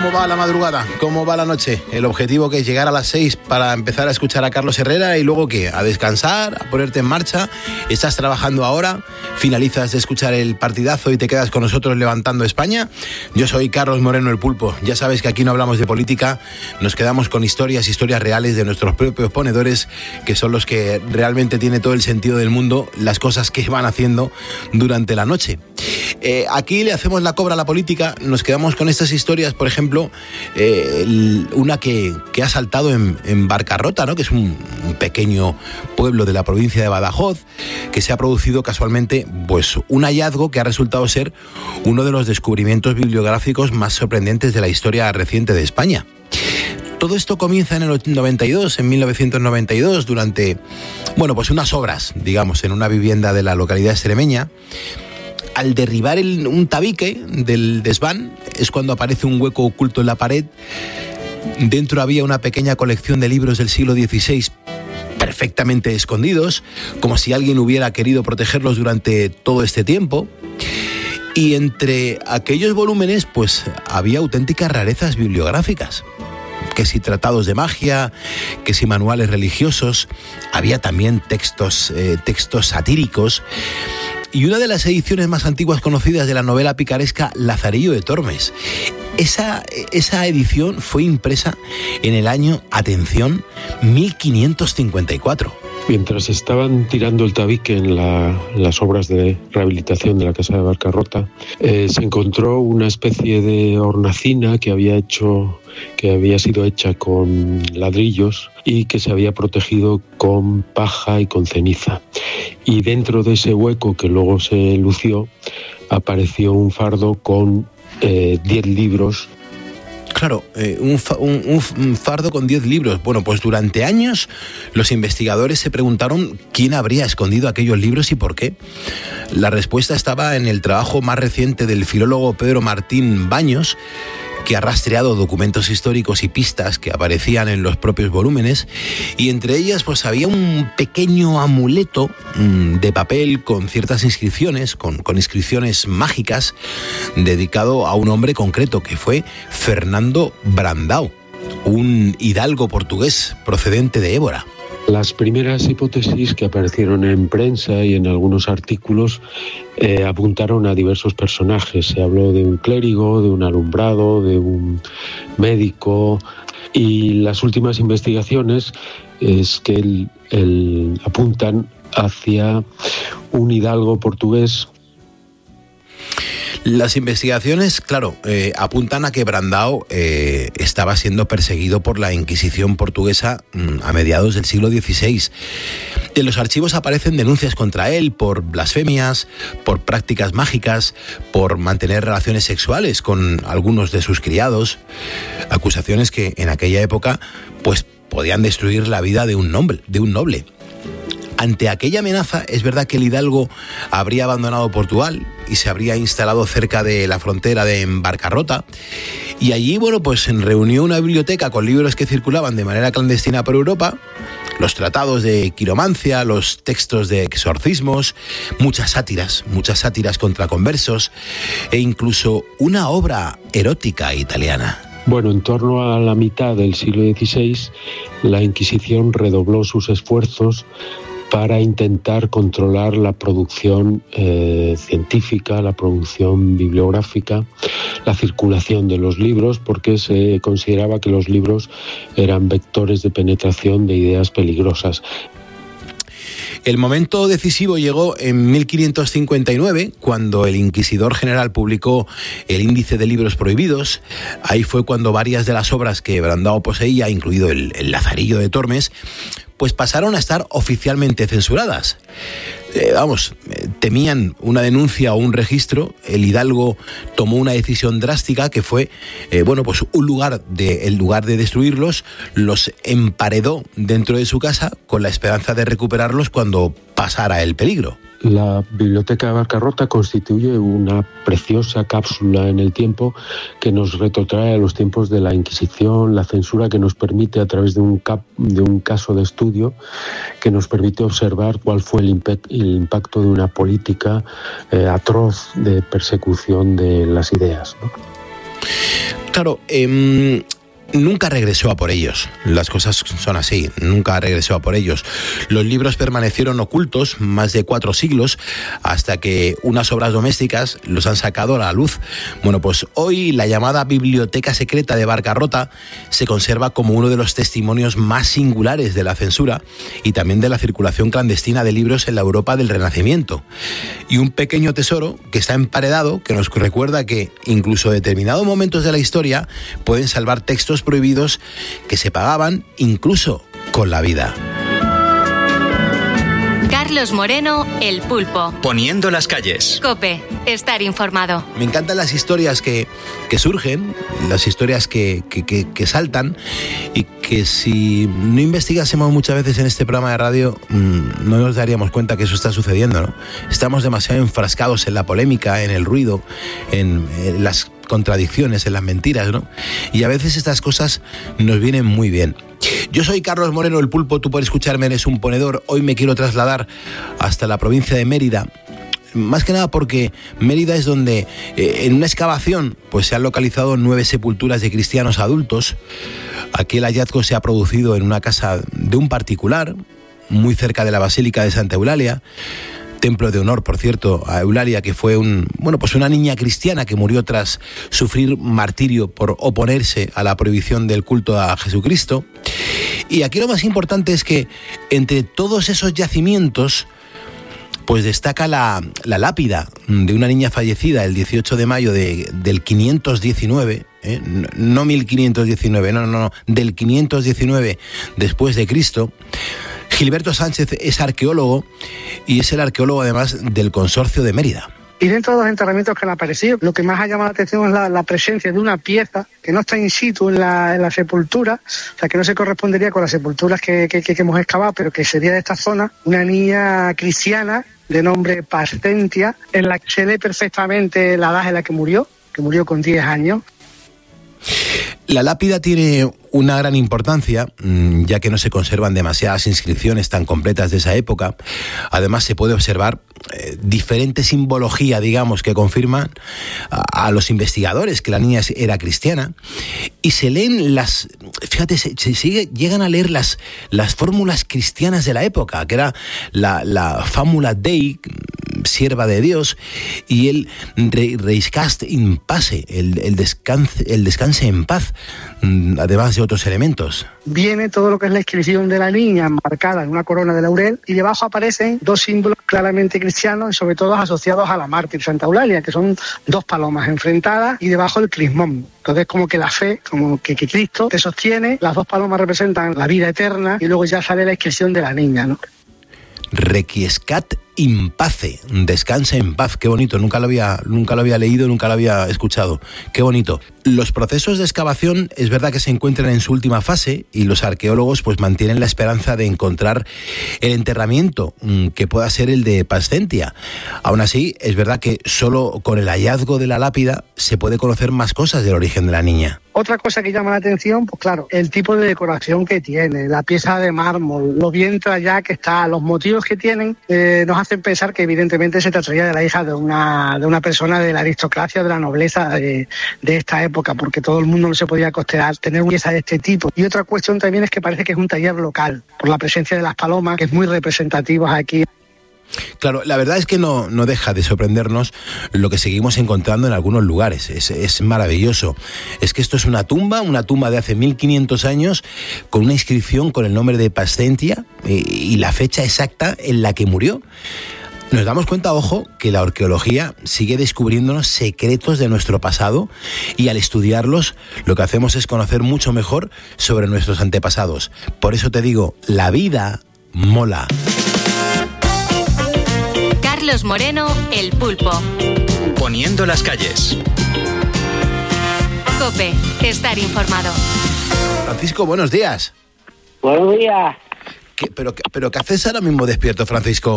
¿Cómo va la madrugada? ¿Cómo va la noche? El objetivo que es llegar a las 6 para empezar a escuchar a Carlos Herrera y luego ¿qué? A descansar, a ponerte en marcha. ¿Estás trabajando ahora? ¿Finalizas de escuchar el partidazo y te quedas con nosotros levantando España? Yo soy Carlos Moreno el Pulpo. Ya sabes que aquí no hablamos de política, nos quedamos con historias reales de nuestros propios ponedores, que son los que realmente tiene todo el sentido del mundo las cosas que van haciendo durante la noche. Aquí le hacemos la cobra a la política, nos quedamos con estas historias, por ejemplo, una que ha saltado en Barcarrota, ¿no? Que es un pequeño pueblo de la provincia de Badajoz, que se ha producido casualmente pues un hallazgo que ha resultado ser uno de los descubrimientos bibliográficos más sorprendentes de la historia reciente de España. Todo esto comienza en el 1992, durante, pues unas obras, digamos, en una vivienda de la localidad extremeña. Al derribar un tabique del desván es cuando aparece un hueco oculto en la pared. Dentro había una pequeña colección de libros del siglo XVI perfectamente escondidos, como si alguien hubiera querido protegerlos durante todo este tiempo. Y entre aquellos volúmenes pues había auténticas rarezas bibliográficas. Que si tratados de magia, que si manuales religiosos, había también textos satíricos. Y una de las ediciones más antiguas conocidas de la novela picaresca Lazarillo de Tormes. Esa edición fue impresa en el año, atención, 1554. Mientras estaban tirando el tabique en las obras de rehabilitación de la casa de Barcarrota, se encontró una especie de hornacina que había sido hecha con ladrillos y que se había protegido con paja y con ceniza. Y dentro de ese hueco que luego se lució, apareció un fardo con 10 libros. Claro, un fardo con 10 libros. Bueno, pues durante años los investigadores se preguntaron quién habría escondido aquellos libros y por qué. La respuesta estaba en el trabajo más reciente del filólogo Pedro Martín Baños, que ha rastreado documentos históricos y pistas que aparecían en los propios volúmenes, y entre ellas pues había un pequeño amuleto de papel con ciertas inscripciones, con inscripciones mágicas, dedicado a un hombre concreto que fue Fernando Brandão, un hidalgo portugués procedente de Évora. Las primeras hipótesis que aparecieron en prensa y en algunos artículos apuntaron a diversos personajes. Se habló de un clérigo, de un alumbrado, de un médico, y las últimas investigaciones es que apuntan hacia un hidalgo portugués. Las investigaciones, claro, apuntan a que Brandão estaba siendo perseguido por la Inquisición portuguesa a mediados del siglo XVI. En los archivos aparecen denuncias contra él por blasfemias, por prácticas mágicas, por mantener relaciones sexuales con algunos de sus criados, acusaciones que en aquella época pues podían destruir la vida de un noble. Ante aquella amenaza, es verdad que el hidalgo habría abandonado Portugal y se habría instalado cerca de la frontera de Barcarrota, y allí, pues reunió una biblioteca con libros que circulaban de manera clandestina por Europa, los tratados de quiromancia, los textos de exorcismos, muchas sátiras contra conversos e incluso una obra erótica italiana. Bueno, en torno a la mitad del siglo XVI, la Inquisición redobló sus esfuerzos para intentar controlar la producción científica, la producción bibliográfica, la circulación de los libros, porque se consideraba que los libros eran vectores de penetración de ideas peligrosas. El momento decisivo llegó en 1559, cuando el inquisidor general publicó el Índice de Libros Prohibidos. Ahí fue cuando varias de las obras que Brandão poseía, incluido el Lazarillo de Tormes, pues pasaron a estar oficialmente censuradas. Temían una denuncia o un registro. El hidalgo tomó una decisión drástica que fue, el lugar de destruirlos, los emparedó dentro de su casa con la esperanza de recuperarlos cuando pasara el peligro. La Biblioteca de Barcarrota constituye una preciosa cápsula en el tiempo que nos retrotrae a los tiempos de la Inquisición, la censura, que nos permite, a través de un caso de estudio, que nos permite observar cuál fue el impacto de una política atroz de persecución de las ideas, ¿no? Claro, nunca regresó a por ellos. Las cosas son así, nunca regresó a por ellos. Los libros permanecieron ocultos más de 4 siglos hasta que unas obras domésticas los han sacado a la luz. Bueno, pues hoy la llamada Biblioteca Secreta de Barcarrota se conserva como uno de los testimonios más singulares de la censura y también de la circulación clandestina de libros en la Europa del Renacimiento. Y un pequeño tesoro que está emparedado, que nos recuerda que incluso determinados momentos de la historia pueden salvar textos prohibidos que se pagaban incluso con la vida. Carlos Moreno, El Pulpo. Poniendo las calles. COPE, estar informado. Me encantan las historias que surgen, las historias que saltan y que si no investigásemos muchas veces en este programa de radio no nos daríamos cuenta que eso está sucediendo, ¿no? Estamos demasiado enfrascados en la polémica, en el ruido, en las contradicciones, en las mentiras, ¿no? Y a veces estas cosas nos vienen muy bien. Yo soy Carlos Moreno, El Pulpo, tú por escucharme eres un ponedor. Hoy me quiero trasladar hasta la provincia de Mérida, más que nada porque Mérida es donde en una excavación pues se han localizado 9 sepulturas de cristianos adultos. Aquel hallazgo se ha producido en una casa de un particular, muy cerca de la Basílica de Santa Eulalia, templo de honor, por cierto, a Eulalia, que fue una niña cristiana que murió tras sufrir martirio por oponerse a la prohibición del culto a Jesucristo. Y aquí lo más importante es que entre todos esos yacimientos pues destaca la lápida de una niña fallecida el 18 de mayo del 519, no 1519, no, del 519 después de Cristo. Gilberto Sánchez es arqueólogo y es el arqueólogo además del Consorcio de Mérida. Y dentro de los enterramientos que han aparecido, lo que más ha llamado la atención es la presencia de una pieza que no está in situ en la sepultura, o sea, que no se correspondería con las sepulturas que hemos excavado, pero que sería de esta zona, una niña cristiana de nombre Pascentia, en la que se lee perfectamente la edad en la que murió con 10 años. La lápida tiene una gran importancia, ya que no se conservan demasiadas inscripciones tan completas de esa época. Además, se puede observar diferente simbología, digamos, que confirman a los investigadores que la niña era cristiana. Y se leen llegan a leer las fórmulas cristianas de la época, que era la Famula Dei, sierva de Dios, y el Reiscast in pace, el descanse en paz, además de otros elementos. Viene todo lo que es la inscripción de la niña marcada en una corona de laurel, y debajo aparecen 2 símbolos claramente cristianos y sobre todo asociados a la mártir Santa Eulalia, que son 2 palomas enfrentadas y debajo el crismón. Entonces como que la fe, como que Cristo te sostiene, las 2 palomas representan la vida eterna y luego ya sale la inscripción de la niña, ¿no? Requiescat in pace, descanse en paz. Qué bonito, nunca lo había leído, nunca lo había escuchado. Qué bonito. Los procesos de excavación es verdad que se encuentran en su última fase y los arqueólogos pues mantienen la esperanza de encontrar el enterramiento que pueda ser el de Pascentia. Aún así, es verdad que solo con el hallazgo de la lápida se puede conocer más cosas del origen de la niña. Otra cosa que llama la atención, pues claro, el tipo de decoración que tiene, la pieza de mármol, lo bien trallada que está, los motivos que tienen, nos hacen pensar que evidentemente se trataría de la hija de una persona de la aristocracia, de la nobleza de esta época, porque todo el mundo no se podía costear tener una pieza de este tipo. Y otra cuestión también es que parece que es un taller local, por la presencia de las palomas, que es muy representativo aquí. Claro, la verdad es que no deja de sorprendernos lo que seguimos encontrando en algunos lugares. Es maravilloso. Es que esto es una tumba de hace 1500 años con una inscripción con el nombre de Pascentia y la fecha exacta en la que murió. Nos damos cuenta, ojo, que la arqueología sigue descubriéndonos secretos de nuestro pasado y al estudiarlos lo que hacemos es conocer mucho mejor sobre nuestros antepasados. Por eso te digo, la vida mola. Carlos Moreno, El Pulpo. Poniendo las calles. COPE, estar informado. Francisco, buenos días. Buenos días. ¿Pero qué haces ahora mismo despierto, Francisco?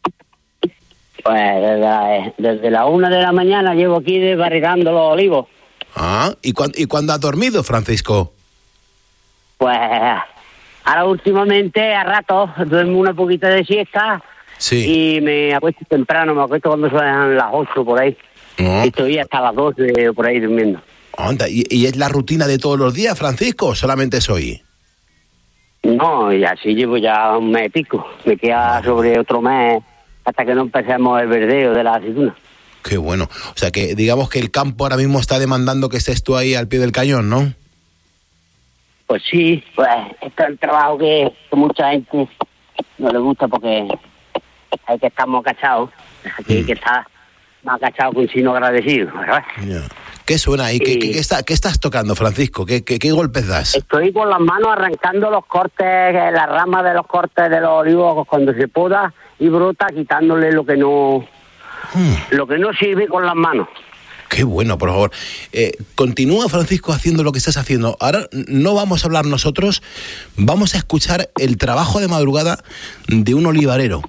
Pues desde la 1 de la mañana llevo aquí desbarrigando los olivos. Ah, ¿y cuándo has dormido, Francisco? Pues ahora últimamente a ratos duermo una poquita de siesta. Sí. Y me acuesto temprano, me acuesto cuando son las 8 por ahí. No. Y estoy hasta las 12 por ahí durmiendo. Anda, ¿y es la rutina de todos los días, Francisco, o solamente es hoy? No, y así llevo ya un mes y pico. Me queda sobre otro mes hasta que no empecemos el verdeo de la aceituna. Qué bueno. O sea que digamos que el campo ahora mismo está demandando que estés tú ahí al pie del cañón, ¿no? Pues sí, pues este es el trabajo que mucha gente no le gusta porque hay que estar más cachados. Aquí hay que estar más cachado que un chino agradecido, ¿verdad? Yeah. ¿Qué suena ahí? ¿Qué estás tocando, Francisco? ¿Qué golpes das? Estoy con las manos arrancando los cortes, las ramas de los cortes de los olivos cuando se poda y brota, quitándole lo que no sirve con las manos. Qué bueno, por favor. Continúa, Francisco, haciendo lo que estás haciendo. Ahora no vamos a hablar nosotros, vamos a escuchar el trabajo de madrugada de un olivarero.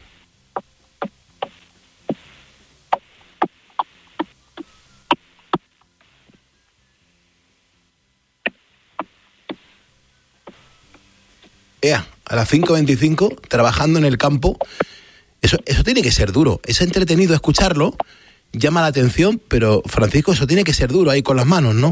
A las 5:25, trabajando en el campo, eso tiene que ser duro. Es entretenido escucharlo, llama la atención, pero, Francisco, eso tiene que ser duro ahí con las manos, ¿no?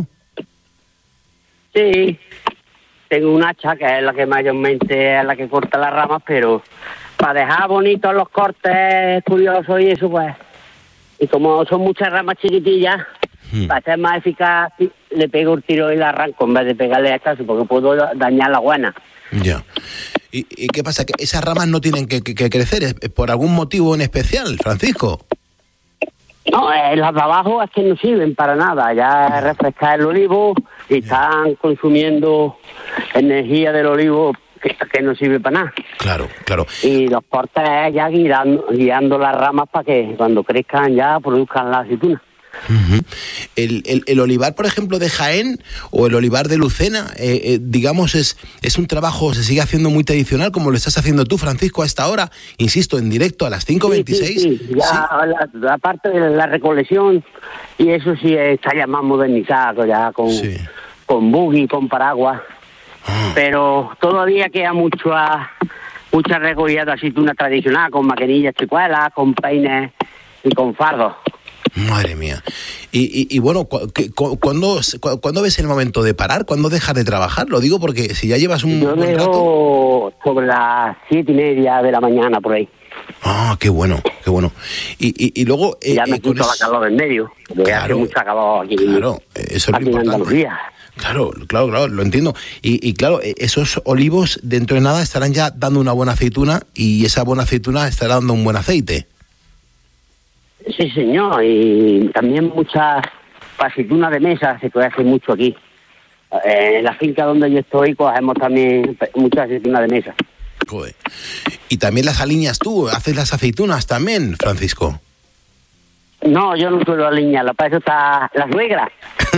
Sí, tengo un hacha que es la que mayormente es la que corta las ramas, pero para dejar bonitos los cortes curiosos y eso, pues, y como son muchas ramas chiquitillas, para ser más eficaz, le pego el tiro y la arranco en vez de pegarle a escaso, porque puedo dañar la buena. Ya. ¿Y qué pasa? ¿Que esas ramas no tienen que crecer? ¿Es por algún motivo en especial, Francisco? No, las de abajo es que no sirven para nada. Ya refrescar el olivo y están consumiendo energía del olivo que no sirve para nada. Claro, claro. Y los cortes ya guiando las ramas para que cuando crezcan ya produzcan la aceituna. Uh-huh. El olivar, por ejemplo, de Jaén o el olivar de Lucena, digamos, es un trabajo, se sigue haciendo muy tradicional, como lo estás haciendo tú, Francisco, a esta hora, insisto, en directo a las 5:26. Sí. Ya, la parte de la recolección, y eso sí está ya más modernizado, ya con buggy, con paraguas, pero todavía queda mucha recogida de aceituna tradicional, con maquinillas chicuelas, con peines y con fardos. Madre mía. Y bueno, ¿cuándo ves el momento de parar? ¿Cuándo dejas de trabajar? Lo digo porque si ya llevas un buen rato... Yo sobre las 7:30 de la mañana, por ahí. Ah, qué bueno, qué bueno. Y luego... ya me quito la calor del medio, porque hace mucha calor aquí. Claro, eso es lo importante. Claro, lo entiendo. Y claro, esos olivos dentro de nada estarán ya dando una buena aceituna y esa buena aceituna estará dando un buen aceite. Sí, señor, y también muchas aceitunas de mesa se puede hacer mucho aquí. En la finca donde yo estoy cogemos también muchas aceitunas de mesa. Joder. Y también las aliñas tú, haces las aceitunas también, Francisco. No, yo no suelo aliñarla, para eso está la suegra.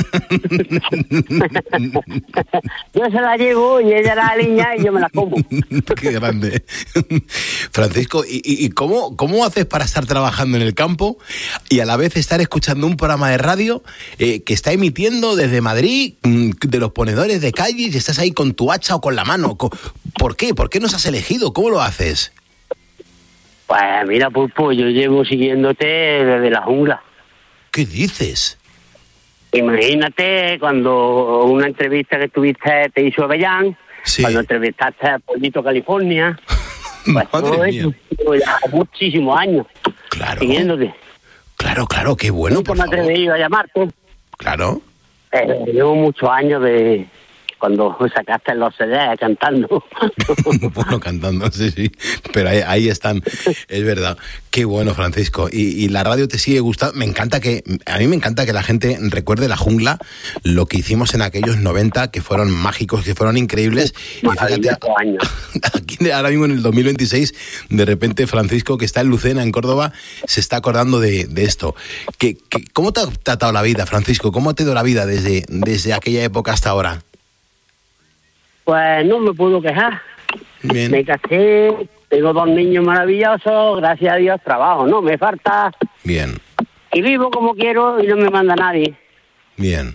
Yo se la llevo y ella la aliña y yo me la como. Qué grande. Francisco, ¿y cómo haces para estar trabajando en el campo y a la vez estar escuchando un programa de radio que está emitiendo desde Madrid, de los ponedores de calles, y estás ahí con tu hacha o con la mano? ¿Por qué? ¿Por qué nos has elegido? ¿Cómo lo haces? Pues mira, Pulpo, yo llevo siguiéndote desde la jungla. ¿Qué dices? Imagínate cuando una entrevista que tuviste te hizo Avellán, cuando entrevistaste a Pollito California, pues todo eso, ya muchísimos años siguiéndote. Claro, qué bueno, por favor. Me atreví a llamarte. Claro. Llevo muchos años de... cuando sacaste los CD cantando. Bueno, cantando, sí. Pero ahí están, es verdad. Qué bueno, Francisco. Y la radio te sigue gustando. A mí me encanta que la gente recuerde la jungla, lo que hicimos en aquellos 90, que fueron mágicos, que fueron increíbles. Y fíjate, aquí ahora mismo en el 2026, de repente Francisco, que está en Lucena, en Córdoba, se está acordando de esto. ¿Cómo te ha tratado la vida, Francisco? ¿Cómo te ha ido la vida desde aquella época hasta ahora? Pues no me puedo quejar. Bien. Me casé, tengo 2 niños maravillosos, gracias a Dios trabajo, no me falta. Bien. Y vivo como quiero y no me manda nadie. Bien.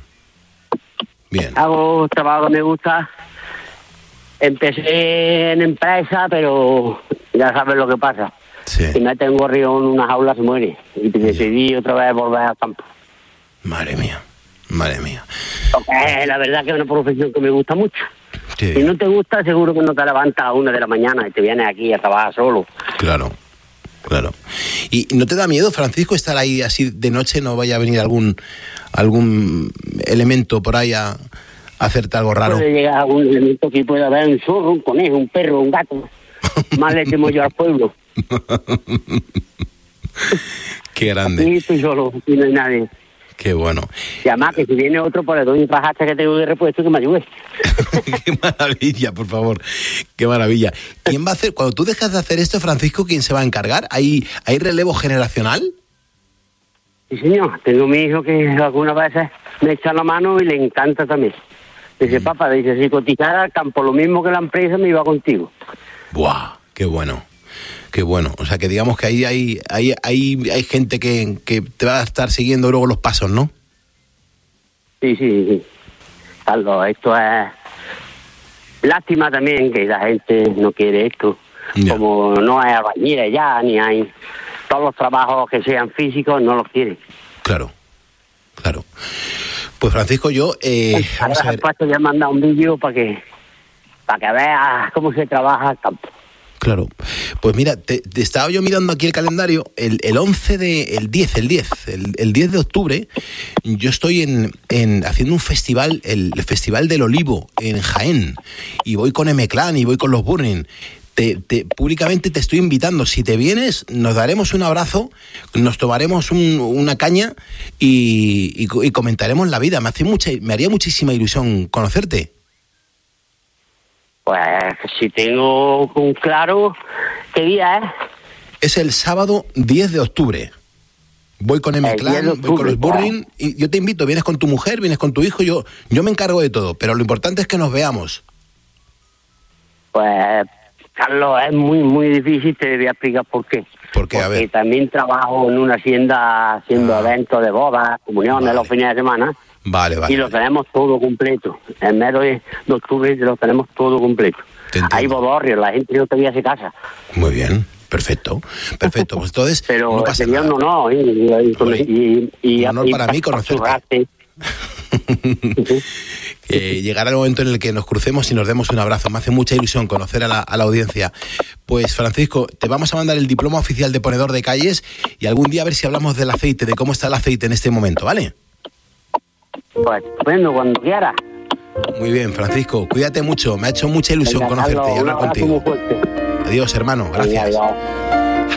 Hago trabajo que me gusta. Empecé en empresa, pero ya sabes lo que pasa. Sí. Si me tengo río en una jaula se muere. Y decidí otra vez volver al campo. Madre mía. Porque la verdad que es una profesión que me gusta mucho. Sí. Si no te gusta, seguro que no te levantas a 1 de la mañana y te vienes aquí a trabajar solo. Claro. ¿Y no te da miedo, Francisco, estar ahí así de noche? ¿No vaya a venir algún elemento por ahí a hacerte algo raro? Puede llegar a un elemento que pueda haber un zorro, un conejo, un perro, un gato. Más le temo yo al pueblo. Qué grande. Aquí estoy solo, aquí no hay nadie. Qué bueno. Y además que si viene otro, pues le doy un pajaste que tengo de repuesto que me ayude. Qué maravilla, por favor. Qué maravilla. ¿Quién va a hacer, cuando tú dejas de hacer esto, Francisco, quién se va a encargar? ¿Hay relevo generacional? Sí, señor. Tengo mi hijo que algunas veces me echa la mano y le encanta también. Dice, papá, dice, si cotizara al campo lo mismo que la empresa, me iba contigo. ¡Buah! ¡Qué bueno! Qué bueno. O sea, que digamos que ahí hay gente que te va a estar siguiendo luego los pasos, ¿no? Sí. Carlos, esto es... Lástima también que la gente no quiere esto. Ya. Como no hay albañiles ya, ni hay... Todos los trabajos que sean físicos no los quieren. Claro. Pues Francisco, yo... vamos a ver. Después te voy a mandar un vídeo para que veas cómo se trabaja el campo. Claro. Pues mira, te estaba yo mirando aquí el calendario, el 10 de octubre, yo estoy haciendo un festival, el Festival del Olivo en Jaén, y voy con M-Clan y voy con los Burning. Públicamente te estoy invitando. Si te vienes, nos daremos un abrazo, nos tomaremos una caña y comentaremos la vida. Me haría muchísima ilusión conocerte. Pues si tengo un claro, ¿qué día es? Es el sábado 10 de octubre. Voy con M-Clan, voy con los Burning, y yo te invito, vienes con tu mujer, vienes con tu hijo, yo me encargo de todo, pero lo importante es que nos veamos. Pues, Carlos, es muy, muy difícil, te voy a explicar por qué. ¿Por qué? A ver. Porque también trabajo en una hacienda haciendo eventos de bodas, comuniones los fines de semana. Vale. Y lo tenemos todo completo. El mes de octubre lo tenemos todo completo. Hay bodorrios, la gente no todavía se casa. Muy bien, perfecto. Pues entonces, pero no pasa sería nada. un honor, un honor para mí conocerte. Llegará el momento en el que nos crucemos y nos demos un abrazo. Me hace mucha ilusión conocer a la audiencia. Pues Francisco, te vamos a mandar el diploma oficial de ponedor de calles y algún día a ver si hablamos del aceite, de cómo está el aceite en este momento, ¿vale? Pues bueno, cuando quiera. Muy bien, Francisco, cuídate mucho. Me ha hecho mucha ilusión conocerte y hablar contigo. Adiós, hermano, gracias. Adiós.